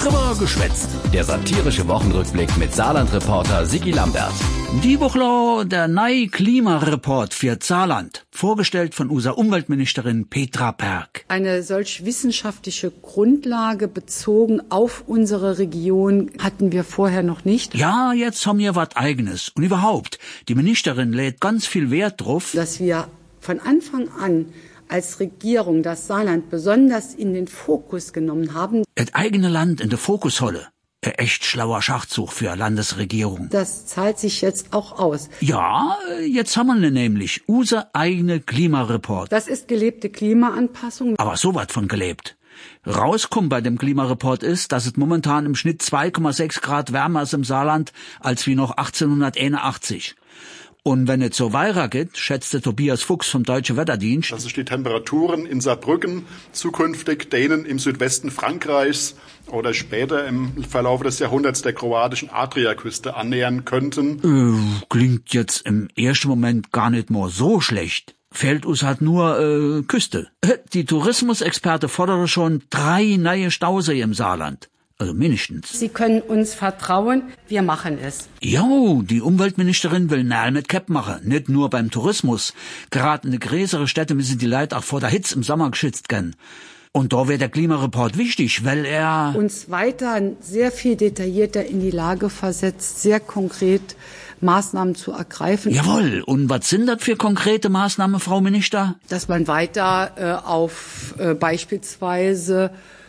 Drüber geschwätzt. Der satirische Wochenrückblick mit Saarland-Reporter Sigi Lambert. Die Woche der neue Klimareport für Saarland, vorgestellt von unserer Umweltministerin Petra Berg. Eine solch wissenschaftliche Grundlage bezogen auf unsere Region hatten wir vorher noch nicht. Ja, jetzt haben wir was Eigenes. Und überhaupt, die Ministerin lädt ganz viel Wert drauf, Dass wir von Anfang an als Regierung das Saarland besonders in den Fokus genommen haben. das eigene Land in der Fokusholle. Ein echt schlauer Schachzug für eine Landesregierung. Das zahlt sich jetzt auch aus. Ja, jetzt haben wir nämlich unser eigene Klimareport. Das ist gelebte Klimaanpassung. Aber so was von gelebt. Rauskommt bei dem Klimareport ist, dass es momentan im Schnitt 2,6 Grad wärmer ist im Saarland als wie noch 1881. Und wenn es so weitergeht, schätzt der Tobias Fuchs vom Deutschen Wetterdienst, dass sich die Temperaturen in Saarbrücken zukünftig denen im Südwesten Frankreichs oder später im Verlauf des Jahrhunderts der kroatischen Adriaküste annähern könnten. Klingt jetzt im ersten Moment gar nicht mal so schlecht. Fehlt uns halt nur Küste. Die Tourismusexperte fordern schon 3 neue Stausee im Saarland. Also mindestens. Sie können uns vertrauen, wir machen es. Jo, die Umweltministerin will Nähl mit Cap machen, nicht nur beim Tourismus. Gerade in die größere Städte müssen die Leute auch vor der Hitze im Sommer geschützt werden. Und da wird der Klimareport wichtig, weil er Uns weiter sehr viel detaillierter in die Lage versetzt, sehr konkret Maßnahmen zu ergreifen. Jawohl, und was sind das für konkrete Maßnahmen, Frau Minister? Dass man weiter auf beispielsweise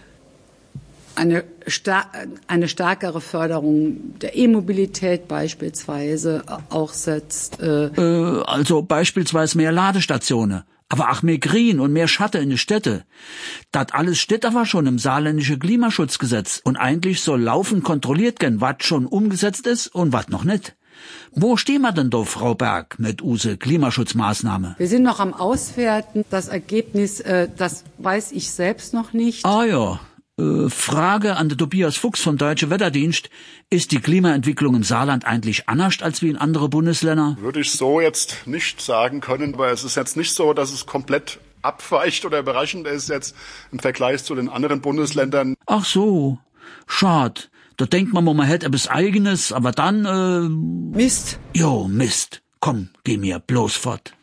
eine stärkere Förderung der E-Mobilität beispielsweise auch setzt. Also beispielsweise mehr Ladestationen, aber auch mehr Grün und mehr Schatten in die Städte. Das alles steht aber schon im saarländischen Klimaschutzgesetz und eigentlich soll laufend kontrolliert werden, was schon umgesetzt ist und was noch nicht. Wo stehen wir denn da, Frau Berg, mit use Klimaschutzmaßnahme? Wir sind noch am Auswerten. Das Ergebnis, das weiß ich selbst noch nicht. Ah ja. Frage an den Tobias Fuchs vom Deutschen Wetterdienst. Ist die Klimaentwicklung im Saarland eigentlich anders als wie in anderen Bundesländern? Würde ich so jetzt nicht sagen können, aber es ist jetzt nicht so, dass es komplett abweicht oder überraschend ist jetzt im Vergleich zu den anderen Bundesländern. Ach so, schad. Da denkt man hätte etwas Eigenes, aber dann, Mist. Jo, Mist. Komm, geh mir bloß fort.